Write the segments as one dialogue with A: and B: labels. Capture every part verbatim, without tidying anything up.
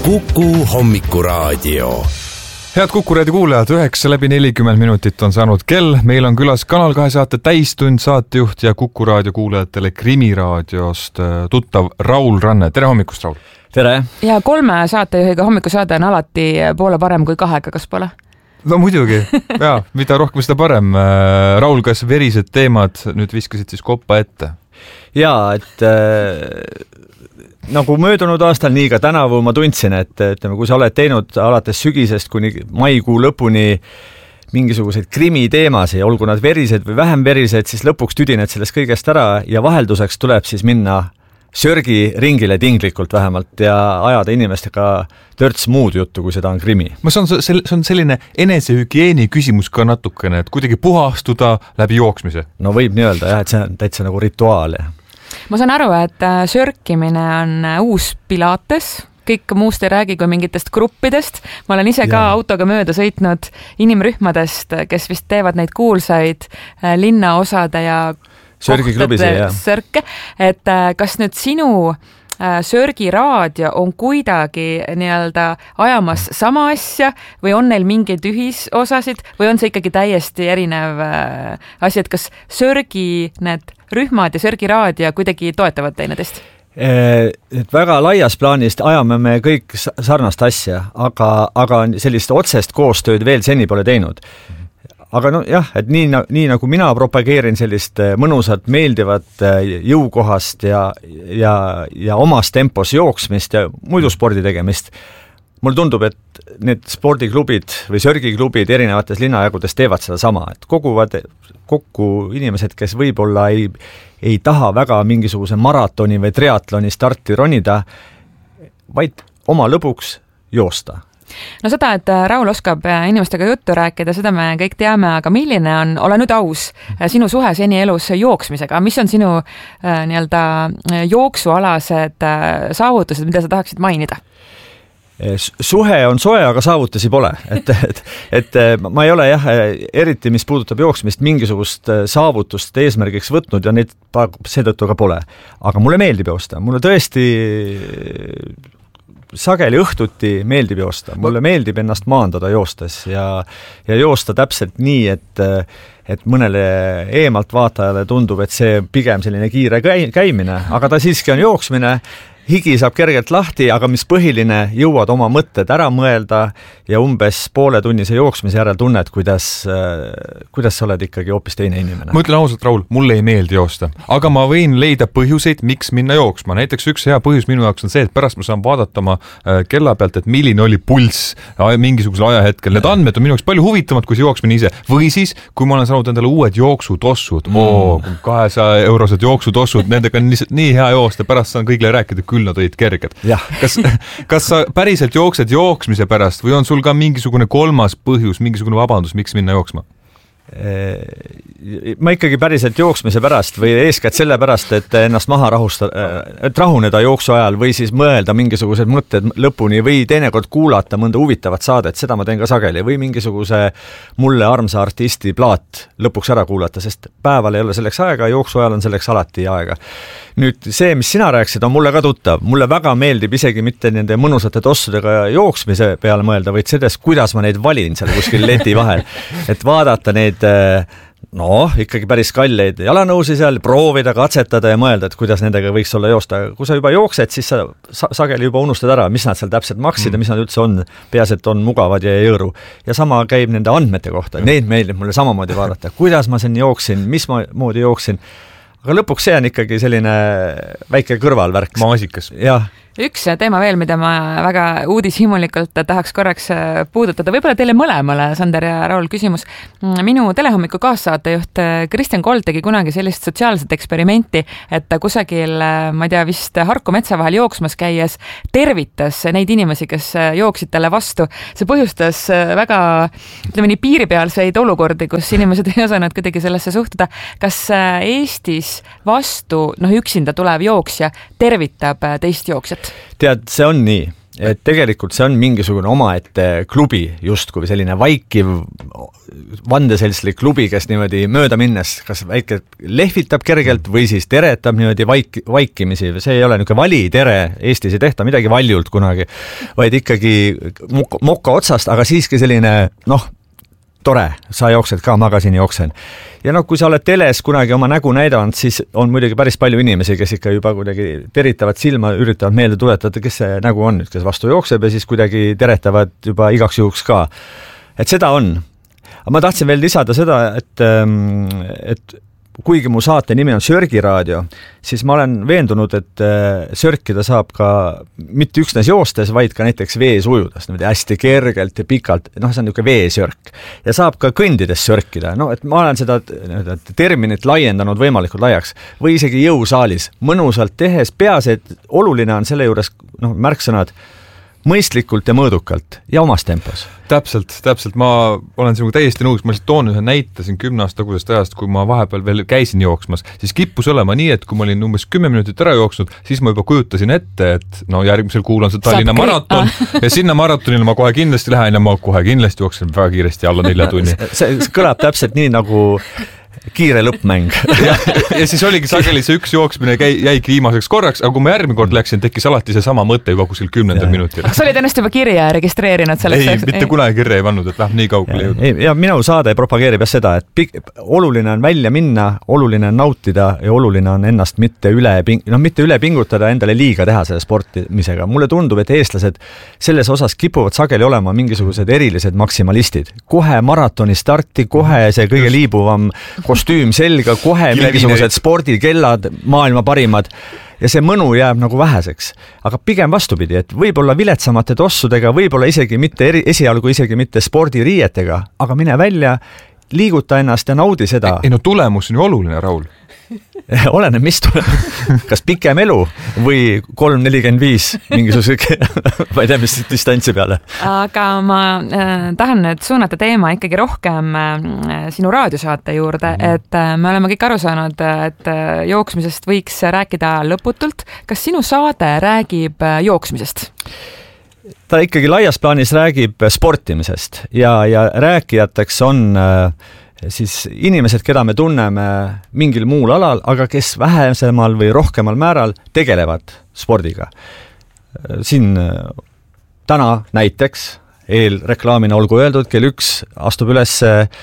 A: Kuku hommikuraadio.
B: Head Kuku raadio kuulajad, üheksa läbi nelikümmend minutit on saanud kell. Meil on külas Kanal kahe saate täistund, saatejuht ja Kuku raadio kuulajatele Krimiraadiost tuttav Raul Ranne. Tere hommikust, Raul!
C: Tere!
D: Ja kolme saatejuhiga hommikusaade on alati poole parem kui kahega, kas pole?
B: No muidugi, jaa, mida rohkem seda parem. Raul, kas verised teemad nüüd viskasid siis koppa ette?
C: Jaa, et äh, nagu möödunud aastal, nii ka tänavu ma tundsin, et ütleme, kui sa oled teinud alates sügisest kuni maikuu lõpuni mingisuguseid krimiteemasid, olgu nad verised või vähem verised, siis lõpuks tüdined sellest kõigest ära ja vahelduseks tuleb siis minna sörgi ringile tinglikult vähemalt ja ajada inimestega törts muud juttu, kui seda on krimi.
B: Ma see on, see on selline enesehügieeni küsimus ka natukene, et kuidagi puhastuda läbi jooksmise.
C: No võib nii öelda, jah, et see on täitsa nagu rituaal. Ja.
D: Ma saan aru, et sörkimine on uus pilates, kõik muust ei räägi kui mingitest gruppidest. Ma olen ise ka ja. autoga mööda sõitnud inimrühmadest, kes vist teevad neid kuulsaid linnaosade ja
C: sörgiklubisi, jah.
D: Sörke, et kas nüüd sinu sörgiraadio on kuidagi nii-öelda ajamas sama asja või on neil mingeid ühisosasid või on see ikkagi täiesti erinev asi, et kas sörgi need rühmad ja sörgiraadio kuidagi toetavad teineteist?
C: Et väga laias plaanist ajame me kõik sarnast asja, aga, aga sellist otsest koostööd veel seni pole teinud. Aga no jah, et nii, nii nagu mina propageerin sellist mõnusat, meeldivat, jõukohast ja, ja, ja omas tempos jooksmist ja muidu spordi tegemist. Mulle tundub, et need spordiklubid või sörgiklubid erinevates linnajagudes teevad seda sama, et koguvad kokku inimesed, kes võib-olla ei, ei taha väga mingisuguse maratoni või triatloni starti ronida, vaid oma lõbuks joosta.
D: No seda, et Raul oskab inimestega juttu rääkida, seda me kõik teame, aga milline on, ole nüüd aus, sinu suhe seni elus jooksmisega? Mis on sinu nii-öelda jooksualased saavutused, mida sa tahaksid mainida?
C: Suhe on soe, aga saavutusi pole. Et, et, et ma ei ole jah, eriti mis puudutab jooksmist, mingisugust saavutust eesmärgiks võtnud ja neid seetõttu ka pole. Aga mulle meeldib joosta. Mulle tõesti sageli õhtuti meeldib joosta. Mulle meeldib ennast maandada joostes ja, ja joosta täpselt nii, et, et mõnele eemalt vaatajale tundub, et see pigem selline kiire käimine, aga ta siiski on jooksmine. Higi saab kergelt lahti, aga mis põhiline, jõuad oma mõtted ära mõelda ja umbes poole tunnise jooksmise järel tunned, kuidas, kuidas sa oled ikkagi hoopis teine inimene.
B: Ma ütlen ausalt, Raul, mulle ei meeldi joosta, aga ma võin leida põhjuseid, miks minna jooksma. Näiteks üks hea põhjus minu jaoks on see, et pärast ma saan vaadata oma kella pealt, et milline oli pulss mingisugusel ajahetkel. Need andmed on minu jaoks palju huvitavad, kui see jooksmine ise. Või siis, kui ma olen saanud endale uued jooksutossud, mm. oo, kahesaja eurosed jooksutossud, nendega on lihtsalt nii hea joosta, pärast saan kõigile rääkida, küll nad olid kerged. Kas, kas sa päriselt jooksed jooksmise pärast või on sul ka mingisugune kolmas põhjus, mingisugune vabandus, miks minna jooksma?
C: Ma ikkagi päriselt jooksmise pärast või eeskätt selle pärast, et ennast maha rahustada, et rahuneda jooksu ajal või siis mõelda mingisugused mõtted lõpuni või teinekord kuulata mõnda huvitavat saadet, seda ma teen ka sageli, või mingisuguse mulle armsa artisti plaat lõpuks ära kuulata, sest päeval ei ole selleks aega, jooksu ajal on selleks alati aega. Nüüd see, mis sina rääksid, on mulle ka tuttav. Mulle väga meeldib isegi mitte nende mõnusate tossudega jooksmise peale mõelda, vaid sellest, kuidas ma neid valin seal kuskil leti vahel. Et vaadata neid no, ikkagi päris kalleid jalanõusi seal, proovida, katsetada ja mõelda, et kuidas nendega võiks olla joosta. Kui sa juba jooksed, siis sa sageli juba unustad ära, mis nad seal täpselt maksid mm. ja mis nad üldse on. Peas, et on mugavad ja ei jõõru. Ja sama käib nende andmete kohta. Neid meeldib mulle samamoodi vaadata. Kuidas ma sen jooksin, mis ma moodi jooksin. Aga lõpuks see on ikkagi selline väike kõrvalvärk.
B: Maasikas.
C: Jah.
D: Üks teema veel, mida ma väga uudishimulikult tahaks korraks puudutada. Võib-olla teile mõlemale, Sander ja Raul, küsimus. Minu telehommiku kaassaatejuht Kristjan Kold tegi kunagi sellist sotsiaalset eksperimenti, et kusagil, ma ei tea, vist Harku metsa vahel jooksmas käies tervitas neid inimesi, kes jooksid talle vastu. See põhjustas väga, ütleme nii, piiripealseid olukordi, kus inimesed ei osanud kuidagi sellesse suhtuda. Kas Eestis vastu, noh, üksinda tulev jooksja tervitab teist jooksjat?
C: Tead, see on nii, et tegelikult see on mingisugune omaette klubi justkui selline vaikiv vandeseltslik klubi, kes niimoodi mööda minnes kas väike lehvitab kergelt või siis teretab niimoodi vaik, vaikimisi. See ei ole niisugune vali tere, Eestis ei tehta midagi valjult kunagi, vaid ikkagi moka otsast, aga siiski selline noh, tore, sa jooksed ka, ma ka siin jooksen. Ja noh, kui sa oled teles kunagi oma nägu näidanud, siis on muidugi päris palju inimesi, kes ikka juba kuidagi teritavad silma, üritavad meelde tuletada, kes see nägu on, kes vastu jookseb ja siis kuidagi teretavad juba igaks juhuks ka. Et seda on. Aga ma tahtsin veel lisada seda, et, et kuigi mu saate nimi on Sörgiraadio, siis ma olen veendunud, et sörkida saab ka mitte üksnes joostes, vaid ka näiteks vees ujudes, hästi kergelt ja pikalt, noh, see on niisugune veesörk. Ja saab ka kõndides sörkida, no, et ma olen seda terminit laiendanud võimalikult laiaks või isegi jõusaalis, mõnusalt tehes, peas, et oluline on selle juures noh, märksõnad mõistlikult ja mõõdukalt ja omas tempos.
B: Täpselt, täpselt, ma olen sinuga täiesti nõus, ma lihtsalt toon ühe näite siin kümne aasta tagusest ajast, kui ma vahepeal veel käisin jooksmas, siis kippus olema nii, et kui ma olin umbes kümme minutit ära jooksnud, siis ma juba kujutasin ette, et no järgmisel kuul on see Tallinna maraton ah. ja sinna maratonile ma kohe kindlasti lähen ja ma kohe kindlasti jooksen väga kiiresti alla nelja tunni.
C: See, see kõlab täpselt nii nagu kiire lõppmäng.
B: ja, ja siis oligi sageli see üks jooksmine käi, jäigi viimaseks korraks, aga kui ma järgmine kord läksin, tekkis alati see sama mõte juba kuskil kümnendal minutil.
D: Kas olid ennast juba kirja registreerinud selleks?
B: Ei, mitte kunagi kirja ei pannud, et läheb nii kaugele jõudnud.
C: Ja, ja minu saade propageerib jah seda, et pik, oluline on välja minna, oluline on nautida ja oluline on ennast mitte üle, no, mitte üle pingutada, endale liiga teha selle sportimisega. Mulle tundub, et eestlased selles osas kipuvad sageli olema mingisugused erilised maksimalistid. Kohe maratoni starti, kohe see kõige liibuvam kostüüm selga, kohe mingisugused spordikellad, maailma parimad ja see mõnu jääb nagu väheseks. Aga pigem vastupidi, et võib-olla viletsamate tossudega, võib-olla isegi mitte eri, esialgu isegi mitte spordiriietega, aga mine välja, liiguta ennast ja naudi seda.
B: Ei no tulemus on ju oluline, Raul.
C: Oleneb, mis tuleb. Kas pikem elu või kolm nelikümmend viis mingisuguse, ma ei tea, mis distantsi peale.
D: Aga ma äh, tahan nüüd suunata teema ikkagi rohkem äh, sinu raadiosaate juurde, mm. et äh, me oleme kõik aru saanud, et äh, jooksmisest võiks rääkida lõputult. Kas sinu saade räägib äh, jooksmisest?
C: Ta ikkagi laias plaanis räägib sportimisest ja, ja rääkijateks on äh, siis inimesed, keda me tunneme mingil muul alal, aga kes vähesemal või rohkemal määral tegelevad spordiga. Siin täna näiteks eelreklaamina olgu öeldud, kell üks astub üles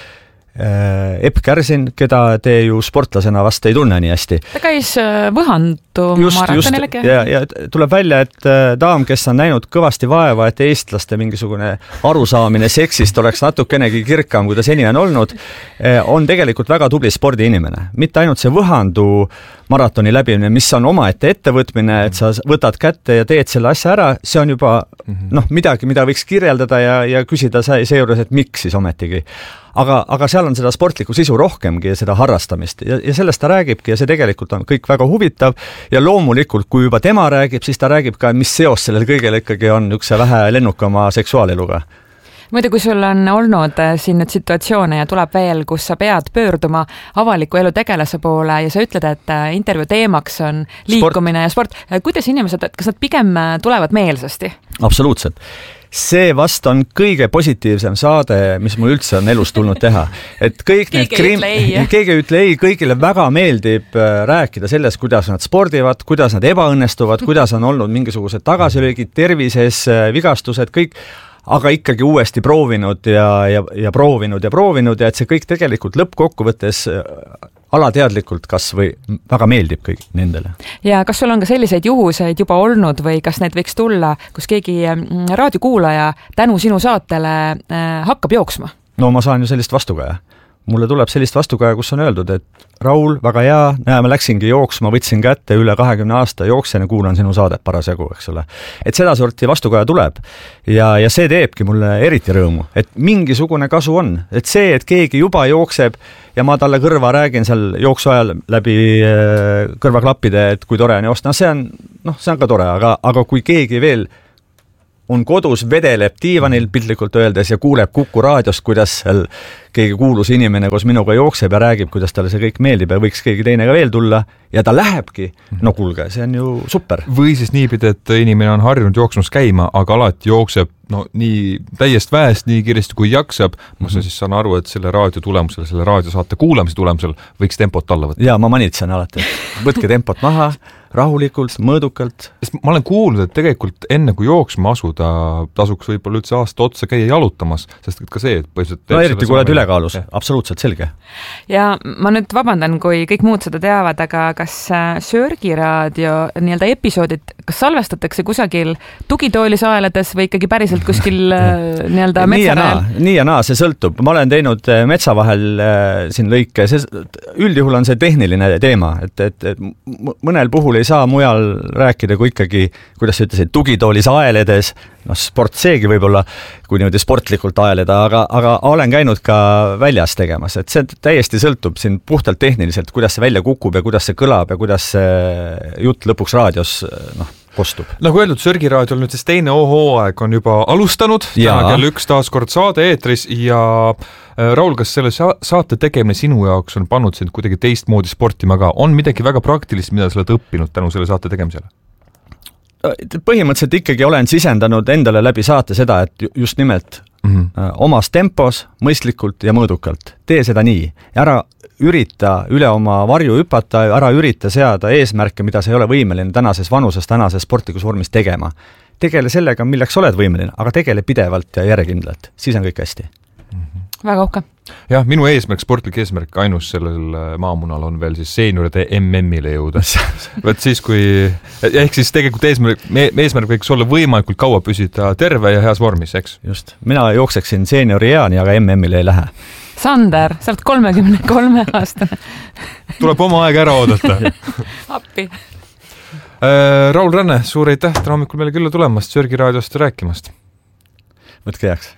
C: Epp Kärsin, keda te ju sportlasena vast ei tunne nii hästi.
D: Ta käis Võhandu maratonilegi.
C: Ja, ja tuleb välja, et daam, kes on näinud kõvasti vaeva, et eestlaste mingisugune arusaamine seksist oleks natukenegi kirkam, kui ta seni on olnud, on tegelikult väga tubli spordiinimene. Mitte ainult see Võhandu maratoni läbimine, mis on omaette ettevõtmine, et sa võtad kätte ja teed selle asja ära, see on juba noh, midagi, mida võiks kirjeldada ja, ja küsida seejuures, et miks siis ometigi. Aga, aga seal on seda sportlikku sisu rohkemgi ja seda harrastamist ja, ja sellest ta räägibki ja see tegelikult on kõik väga huvitav ja loomulikult, kui juba tema räägib, siis ta räägib ka, mis seos sellel kõigel ikkagi on üks vähe lennukama seksuaaleluga.
D: Muidu, kui sul on olnud siin nüüd situatsioone ja tuleb veel, kus sa pead pöörduma avaliku elu tegelase poole ja sa ütled, et intervjuu teemaks on liikumine sport. ja sport, kuidas inimesed, kas nad pigem tulevad meelsasti?
C: Absoluutselt. See vast on kõige positiivsem saade, mis mul üldse on elus tulnud teha. Et kõik
D: keegi krim... ütle ei.
C: Keegi ütle ei, kõigile väga meeldib rääkida sellest, kuidas nad spordivad, kuidas nad ebaõnnestuvad, kuidas on olnud mingisugused tagasilöögid, tervises, vigastused, kõik, aga ikkagi uuesti proovinud ja, ja, ja proovinud ja proovinud ja et see kõik tegelikult lõppkokkuvõttes alateadlikult kas või väga meeldib kõik nendele.
D: Ja kas sul on ka selliseid juhuseid juba olnud või kas need võiks tulla, kus keegi raadiokuulaja tänu sinu saatele hakkab jooksma?
C: No ma saan ju sellist vastukaja. Mulle tuleb sellist vastukaja, kus on öeldud, et Raul, väga hea, näe, ma läksingi jooksma, võtsin kätte üle kahekümne aasta jooksen ja kuulan sinu saadet parasjagu, eks ole. Et seda sorti vastukaja tuleb ja, ja see teebki mulle eriti rõõmu, et mingisugune kasu on, et see, et keegi juba jookseb ja ma talle kõrva räägin seal jooksu ajal läbi kõrvaklappide, et kui tore on joosta, no see on, noh, see on ka tore, aga, aga kui keegi veel on kodus, vedeleb diivanil piltlikult öeldes ja kuuleb Kuku raadiost, kuidas seal keegi kuulus inimene koos minuga jookseb ja räägib, kuidas talle see kõik meeldib ja võiks keegi teine ka veel tulla ja ta lähebki. No kuulge, see on ju super.
B: Või siis niipidi, et inimene on harjunud jooksmas käima, aga alati jookseb no nii täiest väest, nii kiiresti kui jaksab. Ma mm-hmm. siis saan aru, et selle raadio tulemusel, selle raadiosaate kuulamise tulemusel võiks tempot alla võtta.
C: Ja ma manitsen alati. Võtke tempot maha, rahulikult, mõõdukalt.
B: Ma olen kuulnud, et tegelikult enne kui jooksma asuda, tasuks võib-olla üldse aasta otsa käia jalutamas, sest ka see, et põhiliselt
C: no eriti kui oled ülekaalus, absoluutselt selge.
D: Ja ma nüüd vabandan, kui kõik muud seda teavad, aga kas Sörgiraadio nii-öelda episoodid, kas salvestatakse kusagil tugitoolis aelades või ikkagi päriselt kuskil nii-öelda metsarajal?
C: Nii ja naa, see sõltub. Ma olen teinud metsa vahel siin lõike, see, üldjuhul on see tehniline teema, et, et, et mõnel puhul ei saa mujal rääkida, kui ikkagi, kuidas sa ütlesid, tugitoolis aeledes, no sport seegi võib-olla, kui niimoodi sportlikult aeleda, aga, aga olen käinud ka väljas tegemas, et see täiesti sõltub siin puhtalt tehniliselt, kuidas see välja kukub ja kuidas see kõlab ja kuidas see jutt lõpuks raadios noh, kostub.
B: Nagu öeldud, Sörgiraadiol nüüd siis teine hooaeg on juba alustanud, täna kell üks taas kord saade eetris ja Raul, kas selle saate tegemine sinu jaoks on pannud sind kuidagi teistmoodi sportima ka? On midagi väga praktilist, mida sa oled õppinud tänu selle saate tegemisele?
C: Põhimõtteliselt ikkagi olen sisendanud endale läbi saate seda, et just nimelt mm-hmm. omas tempos, mõistlikult ja mõõdukalt. Tee seda nii. Ära ürita üle oma varju hüpata, ära ürita seada eesmärke, mida sa ei ole võimeline tänases vanuses, tänases sportlikus vormis tegema. Tegele sellega, milleks oled võimeline, aga tegele pidevalt ja järjekindlalt. Siis on kõik hästi.
D: Mm-hmm. Väga uhke.
B: Jah, minu eesmärk, sportlik eesmärk ainus sellel maamunal on veel siis seenioride M M-ile jõuda. Võt siis kui, ehk siis tegelikult eesmärk, eesmärk võiks olla võimalikult kaua püsida terve ja heas vormis, eks?
C: Just. Mina jookseksin seeniori eani, aga M M-ile ei lähe.
D: Sander, sa oled kolmekümne kolme aastane.
B: Tuleb oma aeg ära oodata.
D: Appi.
B: Raul Ranne, suur aitäh täna hommikul meile külla tulemast, Sörgiraadiost rääkimast.
C: Võtke heaks.